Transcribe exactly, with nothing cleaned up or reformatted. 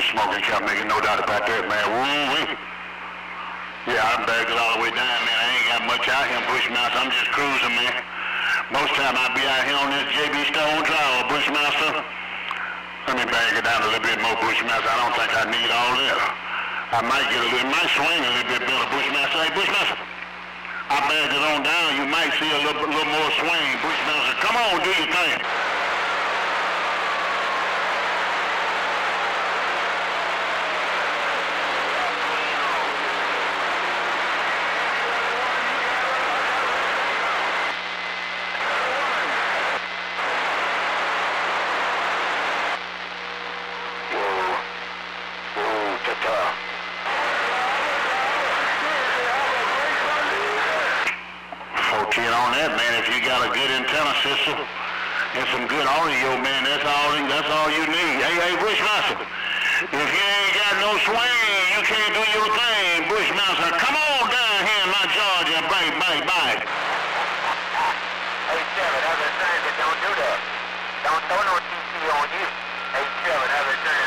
smoking, kept making no doubt about that, man. Woo-wee. Yeah, I bagged it all the way down, man. I ain't got much out here in Bushmaster. I'm just cruising, man. Most time I be out here on this J B Stone Drive or Bushmaster. Let me bag it down a little bit more, Bushmaster. I don't think I need all that. I might get a little, it might swing a little bit better, Bushmaster. Hey, Bushmaster, I bagged it on down. You might see a little, little more swing, Bushmaster. Come on, do your thing. Get on that, man. If you got a good antenna system and some good audio, man, that's all that's all you need. Hey, hey, Bushmaster, if you ain't got no swing, you can't do your thing, Bushmaster. Come on down here in my Georgia, bite, bite, bite. Hey, Kevin, have a sign that don't do that. Don't throw no T C on you. Hey, Kevin, have a sign.